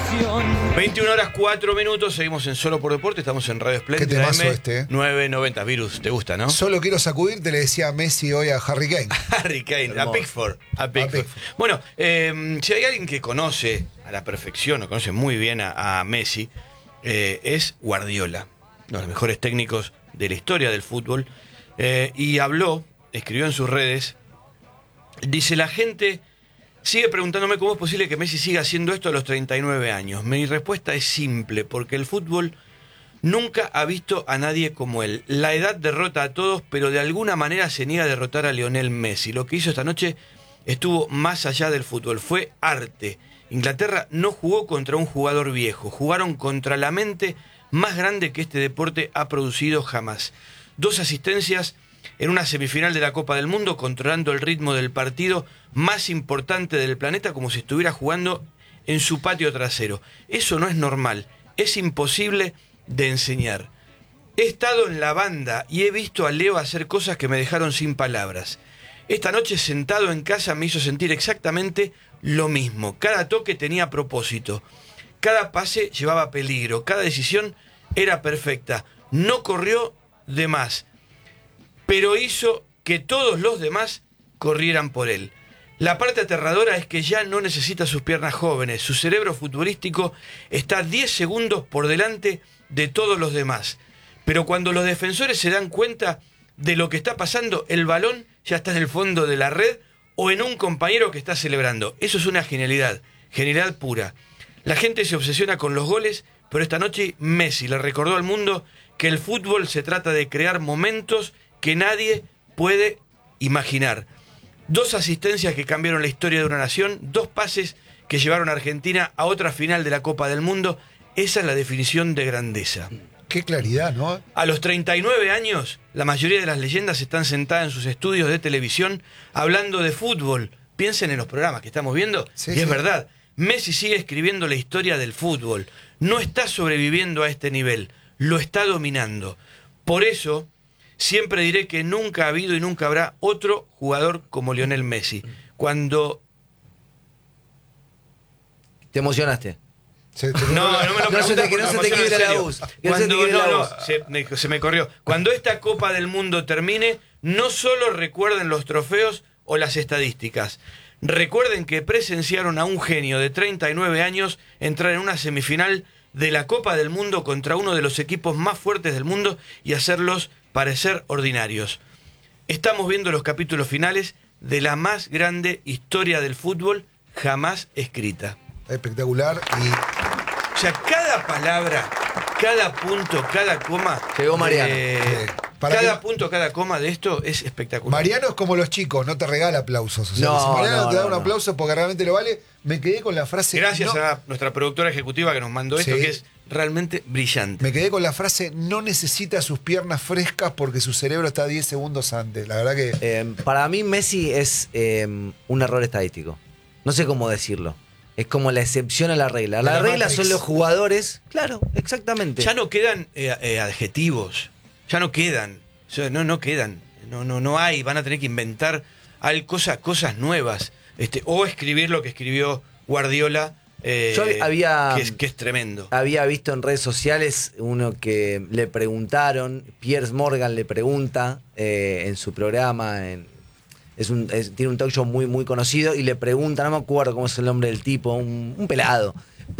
21 horas 4 minutos, seguimos en Solo por Deporte, estamos en Radio Espléndida. Qué temazo M este, 990. Virus, ¿te gusta, no? Solo quiero sacudirte, le decía Messi hoy a Harry Kane. Harry Kane, a Pickford. Bueno, si hay alguien que conoce a la perfección, o conoce muy bien a Messi, es Guardiola, uno de los mejores técnicos de la historia del fútbol. Y escribió en sus redes, dice: la gente sigue preguntándome cómo es posible que Messi siga haciendo esto a los 39 años. Mi respuesta es simple, porque el fútbol nunca ha visto a nadie como él. La edad derrota a todos, pero de alguna manera se niega a derrotar a Lionel Messi. Lo que hizo esta noche estuvo más allá del fútbol, fue arte. Inglaterra no jugó contra un jugador viejo, jugaron contra la mente más grande que este deporte ha producido jamás. 2 asistencias en una semifinal de la Copa del Mundo, controlando el ritmo del partido más importante del planeta, como si estuviera jugando en su patio trasero. Eso no es normal, es imposible de enseñar. He estado en la banda y he visto a Leo hacer cosas que me dejaron sin palabras. Esta noche, sentado en casa, me hizo sentir exactamente lo mismo. Cada toque tenía propósito, cada pase llevaba peligro, cada decisión era perfecta. No corrió de más, pero hizo que todos los demás corrieran por él. La parte aterradora es que ya no necesita sus piernas jóvenes. Su cerebro futbolístico está 10 segundos por delante de todos los demás. Pero cuando los defensores se dan cuenta de lo que está pasando, el balón ya está en el fondo de la red o en un compañero que está celebrando. Eso es una genialidad pura. La gente se obsesiona con los goles, pero esta noche Messi le recordó al mundo que el fútbol se trata de crear momentos que nadie puede imaginar. 2 asistencias que cambiaron la historia de una nación, 2 pases que llevaron a Argentina a otra final de la Copa del Mundo. Esa es la definición de grandeza. Qué claridad, ¿no? A los 39 años, la mayoría de las leyendas están sentadas en sus estudios de televisión hablando de fútbol. Piensen en los programas que estamos viendo, sí, y es verdad. Messi sigue escribiendo la historia del fútbol. No está sobreviviendo a este nivel, lo está dominando. Por eso siempre diré que nunca ha habido y nunca habrá otro jugador como Lionel Messi. Cuando... ¿Te emocionaste? No se te quiebre la voz. Se me corrió. Cuando esta Copa del Mundo termine, no solo recuerden los trofeos o las estadísticas. Recuerden que presenciaron a un genio de 39 años entrar en una semifinal de la Copa del Mundo contra uno de los equipos más fuertes del mundo y hacerlos parecer ordinarios. Estamos viendo los capítulos finales de la más grande historia del fútbol jamás escrita. Espectacular. O sea, cada palabra, cada punto, cada coma... Llegó Mariano. Cada punto, cada coma de esto es espectacular. Mariano es como los chicos, no te regala aplausos. O sea, si Mariano te da un aplauso porque realmente lo vale. Me quedé con la frase... Gracias a nuestra productora ejecutiva que nos mandó esto, que es realmente brillante. Me quedé con la frase: no necesita sus piernas frescas porque su cerebro está 10 segundos antes. La verdad que... para mí Messi es un error estadístico. No sé cómo decirlo. Es como la excepción a la regla. La regla Matrix. Son los jugadores. Claro, exactamente. Ya no quedan adjetivos. Ya no quedan. O sea, no quedan. No hay. Van a tener que inventar cosas nuevas. O escribir lo que escribió Guardiola. Yo que es tremendo. Había visto en redes sociales uno que le preguntaron. Piers Morgan le pregunta en su programa. Tiene un talk show muy, muy conocido y le pregunta, no me acuerdo cómo es el nombre del tipo, un pelado,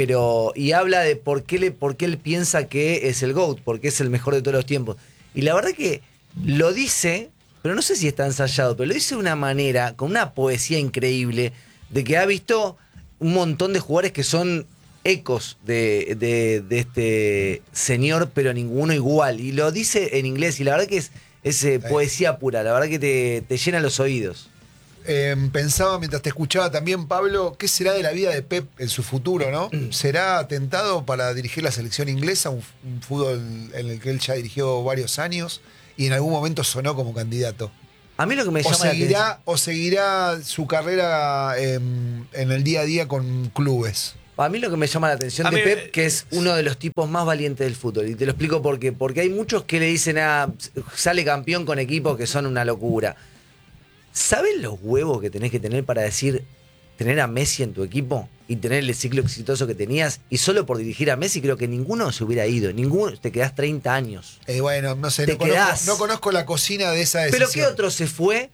y habla de por qué él piensa que es el GOAT, porque es el mejor de todos los tiempos. Y la verdad que lo dice, pero no sé si está ensayado, pero lo dice de una manera, con una poesía increíble, de que ha visto un montón de jugadores que son ecos de este señor, pero ninguno igual. Y lo dice en inglés, y la verdad que es poesía pura, la verdad que te llena los oídos. Pensaba mientras te escuchaba también, Pablo, ¿qué será de la vida de Pep en su futuro, no? ¿Será tentado para dirigir la selección inglesa, un fútbol en el que él ya dirigió varios años y en algún momento sonó como candidato? A mí lo que me llama la atención... ¿O seguirá su carrera en el día a día con clubes? A mí lo que me llama la atención de Pep, que es uno de los tipos más valientes del fútbol. Y te lo explico por qué. Porque hay muchos que le dicen, sale campeón con equipos que son una locura. ¿Sabes los huevos que tenés que tener para decir, tener a Messi en tu equipo y tener el ciclo exitoso que tenías, y solo por dirigir a Messi creo que ninguno se hubiera ido, te quedás 30 años. Bueno, no sé, no conozco la cocina de esa decisión. Pero ¿qué otro se fue?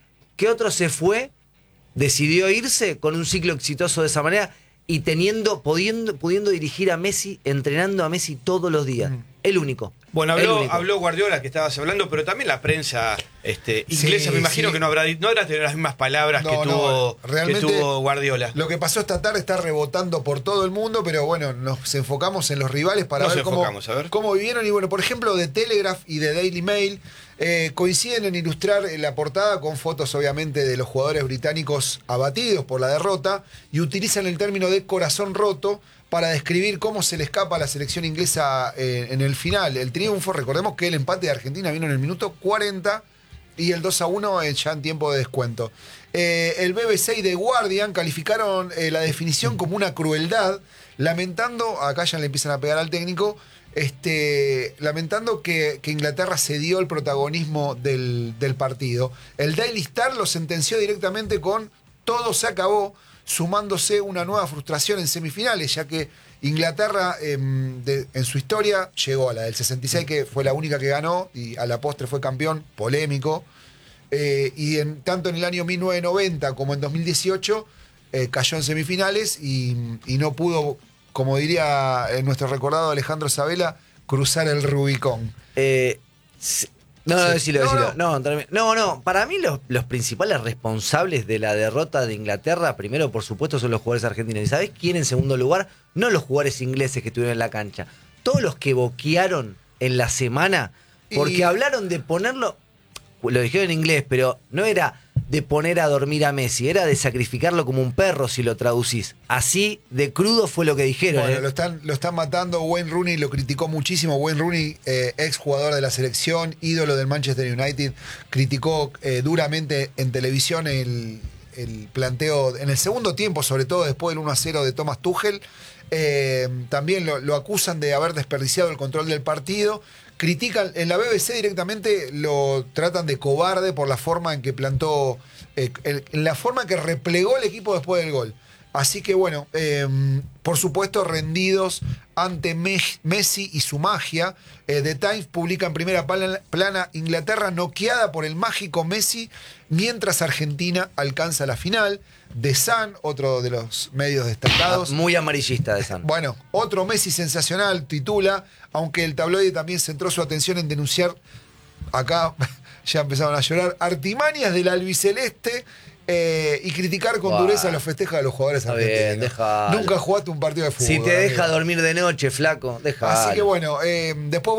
Decidió irse con un ciclo exitoso de esa manera y pudiendo dirigir a Messi, entrenando a Messi todos los días. El único. Bueno, habló Guardiola, que estabas hablando, pero también la prensa inglesa, me imagino que no habrá tenido las mismas palabras que tuvo Guardiola. Lo que pasó esta tarde está rebotando por todo el mundo, pero bueno, nos enfocamos en los rivales para ver cómo vivieron. Y bueno, por ejemplo, The Telegraph y The Daily Mail coinciden en ilustrar la portada con fotos, obviamente, de los jugadores británicos abatidos por la derrota, y utilizan el término de corazón roto para describir cómo se le escapa a la selección inglesa en el final. El triunfo, recordemos que el empate de Argentina vino en el minuto 40 y el 2-1 ya en tiempo de descuento. El BBC y The Guardian calificaron la definición como una crueldad, lamentando, acá ya le empiezan a pegar al técnico, lamentando que Inglaterra cedió el protagonismo del partido. El Daily Star lo sentenció directamente con todo se acabó, sumándose una nueva frustración en semifinales, ya que Inglaterra en su historia llegó a la del 66, que fue la única que ganó, y a la postre fue campeón, polémico, y tanto en el año 1990 como en 2018 cayó en semifinales y no pudo, como diría nuestro recordado Alejandro Sabela, cruzar el Rubicón. Decilo. No, para mí los principales responsables de la derrota de Inglaterra, primero, por supuesto, son los jugadores argentinos. ¿Y sabés quién en segundo lugar? No los jugadores ingleses que estuvieron en la cancha. Todos los que boquearon en la semana, porque hablaron de ponerlo, lo dijeron en inglés, pero no era de poner a dormir a Messi, era de sacrificarlo como un perro, si lo traducís. Así de crudo fue lo que dijeron. Bueno, lo están matando. Wayne Rooney lo criticó muchísimo. Wayne Rooney, ex jugador de la selección, ídolo del Manchester United, criticó duramente en televisión el planteo en el segundo tiempo, sobre todo después del 1-0 de Thomas Tuchel. También lo acusan de haber desperdiciado el control del partido. Critican, en la BBC directamente lo tratan de cobarde por la forma en que plantó, la forma en que replegó el equipo después del gol. Así que bueno, por supuesto rendidos ante Messi y su magia. The Times publica en primera plana Inglaterra noqueada por el mágico Messi mientras Argentina alcanza la final. The Sun, otro de los medios destacados. Muy amarillista The Sun. Bueno, otro Messi sensacional titula, aunque el tabloide también centró su atención en denunciar, acá ya empezaron a llorar, artimañas del albiceleste y criticar con dureza los festejos de los jugadores argentinos. Nunca jugaste un partido de fútbol. Si te deja dormir de noche, flaco, deja. Así que bueno, después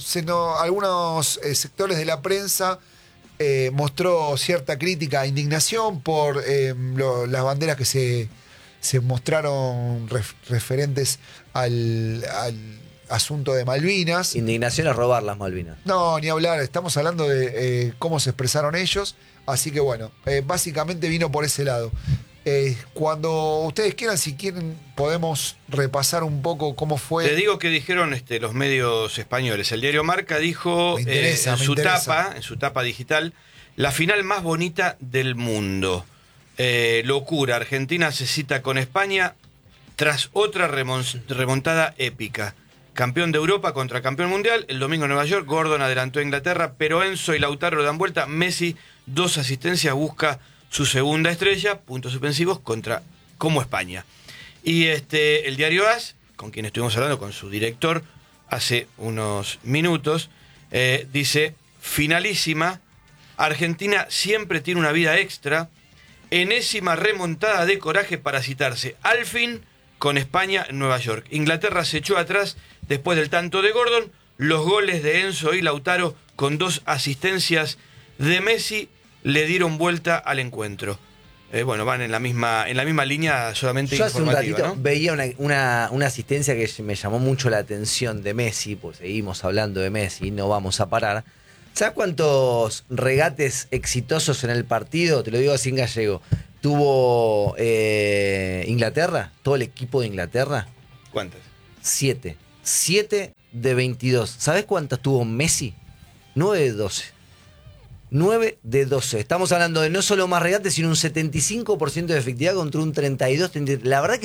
algunos sectores de la prensa mostró cierta crítica e indignación por las banderas que se mostraron referentes al asunto de Malvinas. Indignación es robar las Malvinas. No, ni hablar, estamos hablando de cómo se expresaron ellos, así que bueno, básicamente vino por ese lado. Cuando ustedes quieran, si quieren, podemos repasar un poco cómo fue. Te digo que dijeron los medios españoles. El diario Marca dijo en su tapa digital, la final más bonita del mundo. Locura, Argentina se cita con España tras otra remontada épica. Campeón de Europa contra campeón mundial. El domingo en Nueva York, Gordon adelantó a Inglaterra, pero Enzo y Lautaro dan vuelta. Messi, 2 asistencias, busca su segunda estrella, puntos suspensivos como España. Y el diario AS, con quien estuvimos hablando, con su director, hace unos minutos, dice, finalísima, Argentina siempre tiene una vida extra, enésima remontada de coraje para citarse al fin con España en Nueva York. Inglaterra se echó atrás después del tanto de Gordon, los goles de Enzo y Lautaro con 2 asistencias de Messi le dieron vuelta al encuentro. Bueno, van en la misma línea, solamente yo informativa. Hace un ratito, ¿no? veía una asistencia que me llamó mucho la atención de Messi, pues seguimos hablando de Messi, no vamos a parar. ¿Sabes cuántos regates exitosos en el partido? Te lo digo así en gallego. Tuvo Inglaterra, todo el equipo de Inglaterra. ¿Cuántas? 7 de 22. ¿Sabes cuántas tuvo Messi? 9 de 12. 9 de 12. Estamos hablando de no solo más regates, sino un 75% de efectividad contra un 32%. La verdad que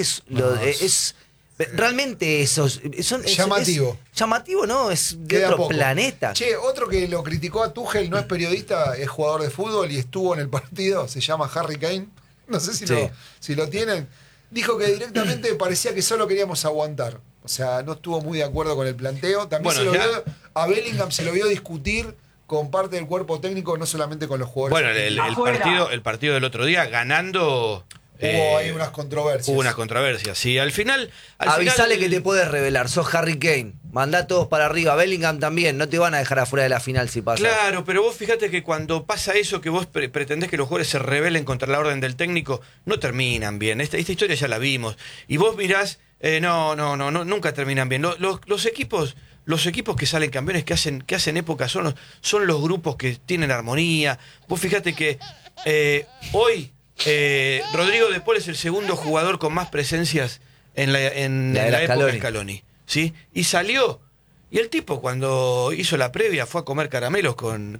es realmente eso es llamativo. Es llamativo, ¿no? Es de Queda otro poco. planeta. Che, otro que lo criticó a Tuchel, no es periodista, es jugador de fútbol y estuvo en el partido, se llama Harry Kane. No sé si, Sí. si lo tienen. Dijo que directamente parecía que solo queríamos aguantar. O sea, no estuvo muy de acuerdo con el planteo. También Bueno, a Bellingham se lo vio discutir con parte del cuerpo técnico, no solamente con los jugadores. Bueno, el partido del otro día, ganando... Hubo ahí unas controversias. Hubo unas controversias, sí. Al final... Avisale que te puedes revelar, sos Harry Kane. Mandá todos para arriba. Bellingham también, no te van a dejar afuera de la final si pasa. Claro, pero vos fíjate que cuando pasa eso, que vos pretendés que los jugadores se rebelen contra la orden del técnico, no terminan bien. Esta historia ya la vimos. Y vos mirás, nunca terminan bien. Los equipos que salen campeones, que hacen época, son los grupos que tienen armonía. Vos fíjate que hoy Rodrigo de Paul es el segundo jugador con más presencias en la época de Scaloni, ¿sí? Y salió. Y el tipo, cuando hizo la previa, fue a comer caramelos con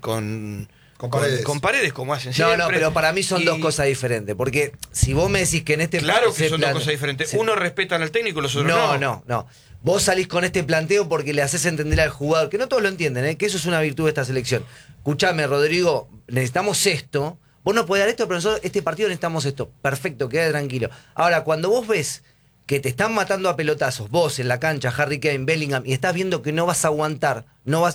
Paredes, como hacen siempre. No, pero para mí son dos cosas diferentes. Porque si vos me decís que en este Claro que son dos cosas diferentes. Uno respetan al técnico, los otros no. No. Vos salís con este planteo porque le haces entender al jugador, que no todos lo entienden, que eso es una virtud de esta selección. Escuchame, Rodrigo, necesitamos esto. Vos no podés dar esto, pero nosotros este partido necesitamos esto. Perfecto, queda tranquilo. Ahora, cuando vos ves que te están matando a pelotazos, vos en la cancha, Harry Kane, Bellingham, y estás viendo que no vas a aguantar,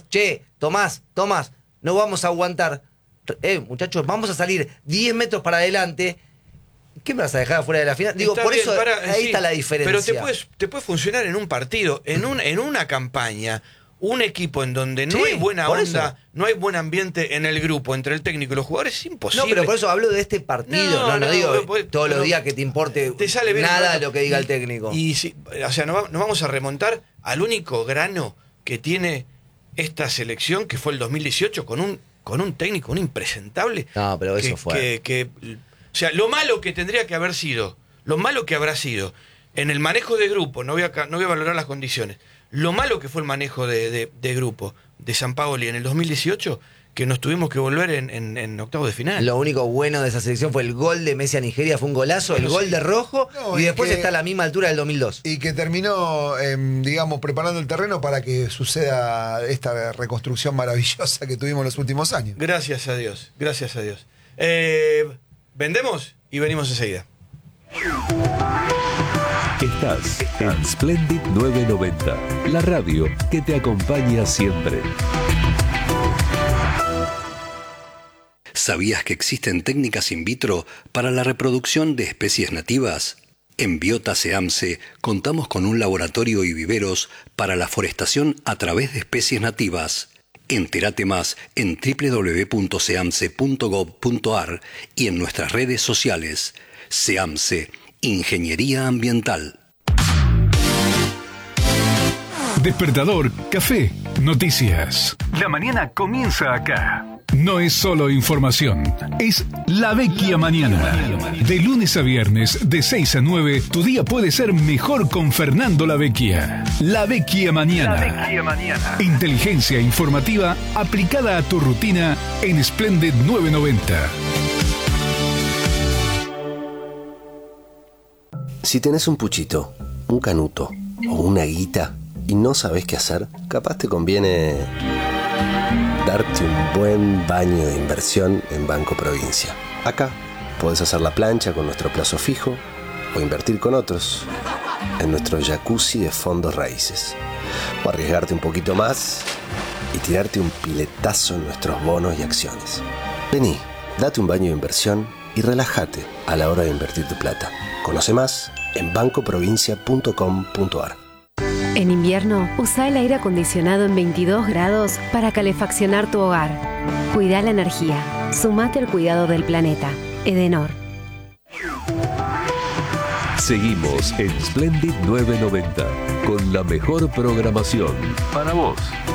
Tomás, no vamos a aguantar. Muchachos, vamos a salir 10 metros para adelante. ¿Qué me vas a dejar afuera de la final? Digo, está por bien, eso ahí está la diferencia. Pero te puede funcionar en un partido, en una campaña. Un equipo en donde no hay buena onda, no hay buen ambiente en el grupo, entre el técnico y los jugadores, es imposible. No, pero por eso hablo de este partido. No digo todos los días que te importe nada de lo que diga el técnico. Y o sea, nos vamos a remontar al único grano que tiene esta selección, que fue el 2018, con un técnico, un impresentable. No, pero eso fue. O sea, lo malo que tendría que haber sido, lo malo que habrá sido en el manejo de grupo, no voy a valorar las condiciones. Lo malo que fue el manejo de grupo de Sampaoli en el 2018, que nos tuvimos que volver en octavos de final. Lo único bueno de esa selección fue el gol de Messi a Nigeria, fue un golazo, el gol de Rojo, y después está a la misma altura del 2002. Y que terminó, digamos, preparando el terreno para que suceda esta reconstrucción maravillosa que tuvimos en los últimos años. Gracias a Dios, gracias a Dios. Vendemos y venimos enseguida. Estás en Splendid 990, la radio que te acompaña siempre. ¿Sabías que existen técnicas in vitro para la reproducción de especies nativas? En Biota SEAMSE contamos con un laboratorio y viveros para la forestación a través de especies nativas. Entérate más en www.seamse.gov.ar y en nuestras redes sociales. SEAMSE, Ingeniería Ambiental. Despertador, café, noticias. La mañana comienza acá. No es solo información, es La Vecchia Mañana. De lunes a viernes, de 6 a 9, tu día puede ser mejor con Fernando La Vecchia. La Vecchia Mañana. Inteligencia informativa aplicada a tu rutina en Splendid 990. Si tenés un puchito, un canuto o una guita y no sabés qué hacer, capaz te conviene darte un buen baño de inversión en Banco Provincia. Acá podés hacer la plancha con nuestro plazo fijo o invertir con otros en nuestro jacuzzi de fondos raíces. O arriesgarte un poquito más y tirarte un piletazo en nuestros bonos y acciones. Vení, date un baño de inversión y relájate a la hora de invertir tu plata. Conoce más en bancoprovincia.com.ar. En invierno, usa el aire acondicionado en 22 grados para calefaccionar tu hogar. Cuida la energía. Sumate al cuidado del planeta. Edenor. Seguimos en Splendid 990 con la mejor programación para vos.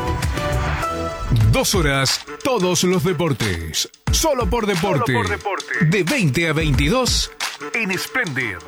2 horas, todos los deportes. Solo por deporte. De 20 a 22 en Splendid.